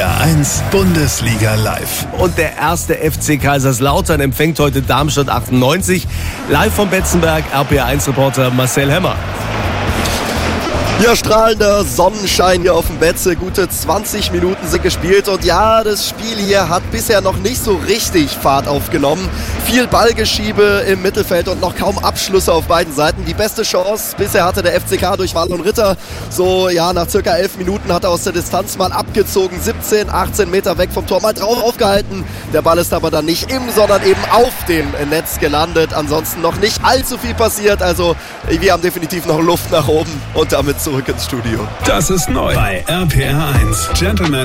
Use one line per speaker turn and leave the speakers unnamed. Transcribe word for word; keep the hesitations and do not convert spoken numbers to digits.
R eins Bundesliga live.
Und der erste F C Kaiserslautern empfängt heute Darmstadt achtundneunzig. Live vom Betzenberg, R P R eins Reporter Marcel Hemmer.
Ja, strahlender Sonnenschein hier auf dem Betze. Gute zwanzig Minuten sind gespielt. Und ja, das Spiel hier hat bisher noch nicht so richtig Fahrt aufgenommen. Viel Ballgeschiebe im Mittelfeld und noch kaum Abschlüsse auf beiden Seiten. Die beste Chance bisher hatte der F C K durch Marlon Ritter. So, ja, nach circa elf Minuten hat er aus der Distanz mal abgezogen. siebzehn, achtzehn Meter weg vom Tor, mal drauf aufgehalten. Der Ball ist aber dann nicht im, sondern eben auf dem Netz gelandet. Ansonsten noch nicht allzu viel passiert. Also, wir haben definitiv noch Luft nach oben und damit zurück ins Studio.
Das ist neu bei R P R eins. Gentlemen